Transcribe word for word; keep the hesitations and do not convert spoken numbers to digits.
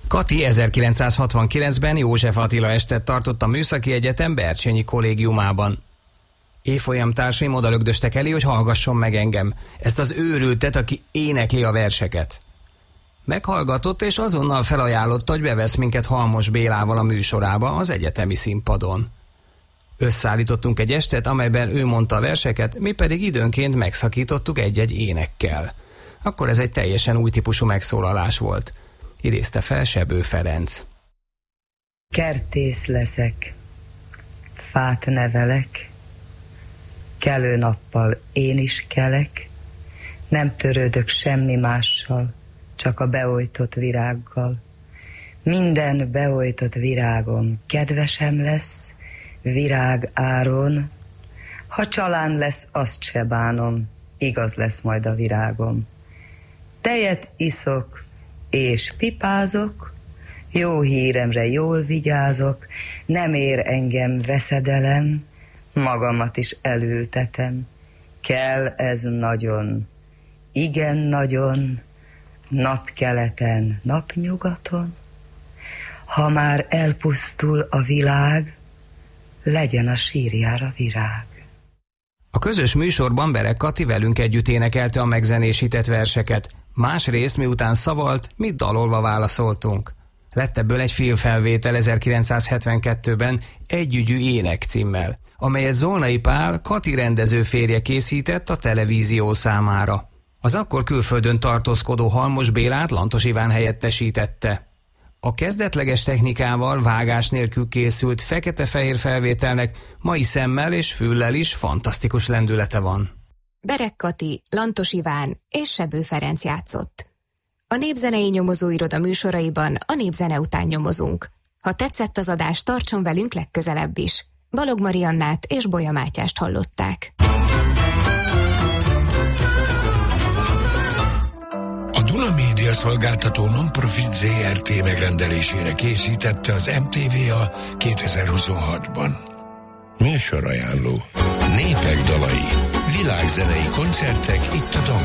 Kati ezerkilencszázhatvankilencben József Attila estet tartott a Műszaki Egyetem Bercsényi kollégiumában. Évfolyamtársaim odalögdöstek elé, hogy hallgasson meg engem, ezt az őrültet, aki énekli a verseket. Meghallgatott, és azonnal felajánlotta, hogy bevesz minket Halmos Bélával a műsorába, az egyetemi színpadon. Összeállítottunk egy estet, amelyben ő mondta a verseket, mi pedig időnként megszakítottuk egy-egy énekkel. Akkor ez egy teljesen új típusú megszólalás volt. Idézte fel Sebő Ferenc. Kertész leszek, fát nevelek, kelő nappal én is kelek, nem törődök semmi mással, csak a beojtott virággal. Minden beojtott virágom kedvesem lesz, virág áron, ha csalán lesz, azt se bánom, igaz lesz majd a virágom. Tejet iszok, és pipázok, jó híremre jól vigyázok, nem ér engem veszedelem, magamat is elültetem. Kell ez nagyon, igen nagyon, napkeleten, napnyugaton, ha már elpusztul a világ, legyen a sírjára virág. A közös műsorban Berek Kati velünk együtt énekelte a megzenésített verseket. Másrészt, miután szavalt, mi dalolva válaszoltunk. Lett ebből egy filmfelvétel ezerkilencszázhetvenkettőben Együgyű ének címmel, amelyet Zolnai Pál, Kati rendező férje készített a televízió számára. Az akkor külföldön tartózkodó Halmos Bélát Lantos Iván helyettesítette. A kezdetleges technikával, vágás nélkül készült fekete-fehér felvételnek mai szemmel és füllel is fantasztikus lendülete van. Berek Kati, Lantos Iván és Sebő Ferenc játszott. A Népzenei Nyomozóiroda műsoraiban a népzene után nyomozunk. Ha tetszett az adás, tartson velünk legközelebb is. Balog Mariannát és Bolya Mátyást hallották. A Duna Média szolgáltató non-profit zé er té megrendelésére készítette az em té vé a kétezer-huszonhatban. Műsorajánló. Népek dalai. Világzenei koncertek itt a Dom